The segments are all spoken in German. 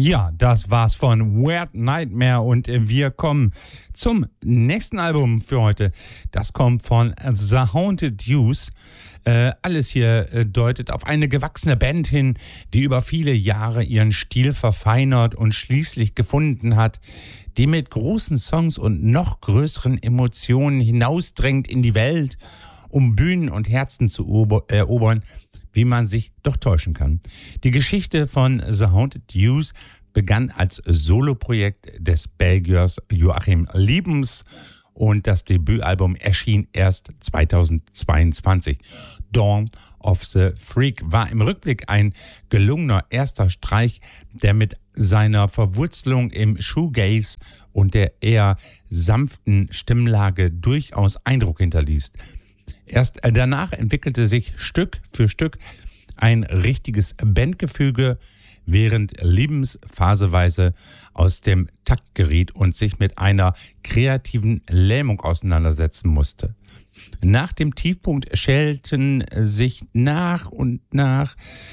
Ja, das war's von Weird Nightmare und wir kommen zum nächsten Album für heute. Das kommt von The Haunted Youth. Alles hier deutet auf eine gewachsene Band hin, die über viele Jahre ihren Stil verfeinert und schließlich gefunden hat, die mit großen Songs und noch größeren Emotionen hinausdrängt in die Welt, um Bühnen und Herzen zu erobern, wie man sich doch täuschen kann. Die Geschichte von The Haunted Youth begann als Soloprojekt des Belgiers Joachim Liebens und das Debütalbum erschien erst 2022. Dawn of the Freak war im Rückblick ein gelungener erster Streich, der mit seiner Verwurzelung im Shoegaze und der eher sanften Stimmlage durchaus Eindruck hinterließ. Erst danach entwickelte sich Stück für Stück ein richtiges Bandgefüge, während Liebens phaseweise aus dem Takt geriet und sich mit einer kreativen Lähmung auseinandersetzen musste. Nach dem Tiefpunkt schälten sich nach und nach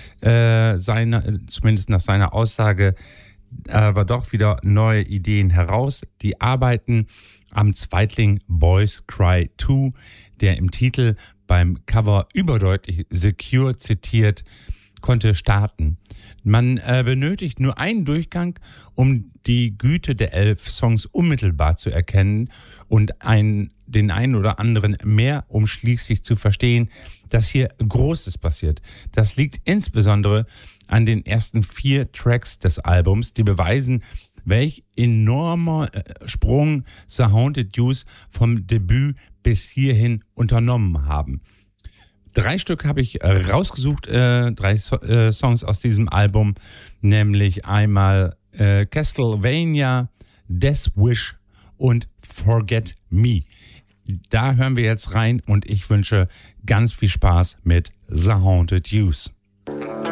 zumindest nach seiner Aussage, aber doch wieder neue Ideen heraus. Die Arbeiten am Zweitling Boys Cry 2, der im Titel beim Cover überdeutlich Secure zitiert, konnte starten. Man benötigt nur einen Durchgang, um die Güte der 11 Songs unmittelbar zu erkennen und den einen oder anderen mehr, um schließlich zu verstehen, dass hier Großes passiert. Das liegt insbesondere an den ersten 4 Tracks des Albums, die beweisen, welch enormer Sprung The Haunted Youth vom Debüt bis hierhin unternommen haben. 3 Stück habe ich rausgesucht, 3 Songs aus diesem Album, nämlich einmal Castlevania, Death Wish und Forget Me. Da hören wir jetzt rein und ich wünsche ganz viel Spaß mit The Haunted Youth.